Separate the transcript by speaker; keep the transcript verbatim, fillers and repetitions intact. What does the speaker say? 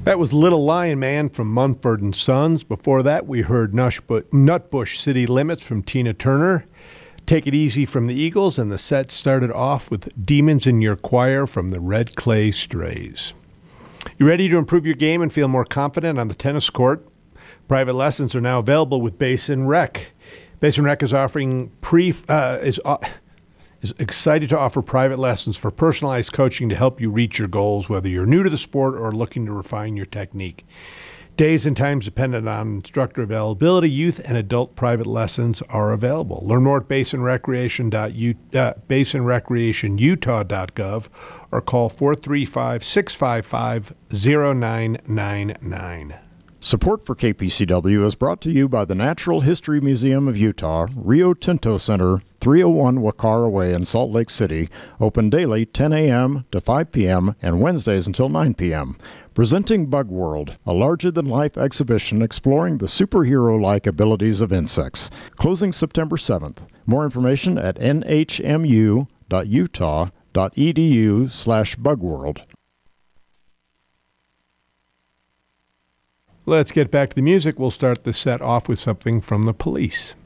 Speaker 1: That was Little Lion Man from Mumford and Sons. Before that, we heard Nutbush City Limits from Tina Turner. Take It Easy from the Eagles, and the set started off with Demons in Your Choir from the Red Clay Strays. You ready to improve your game and feel more confident on the tennis court? Private lessons are now available with Basin Rec. Basin Rec is offering pre uh, is uh, is excited to offer private lessons for personalized coaching to help you reach your goals, whether you're new to the sport or looking to refine your technique. Days and times dependent on instructor availability, youth and adult private lessons are available. Learn more at basin recreation dot u uh, basin recreation utah dot gov or call four three five, six five five, zero nine nine nine.
Speaker 2: Support for K P C W is brought to you by the Natural History Museum of Utah, Rio Tinto Center, three oh one Wacara Way in Salt Lake City, open daily ten a.m. to five p.m. and Wednesdays until nine p.m. Presenting Bug World, a larger-than-life exhibition exploring the superhero-like abilities of insects. Closing September seventh. More information at n h m u dot utah dot e d u slash bugworld.
Speaker 1: Let's get back to the music. We'll start the set off with something from The Police.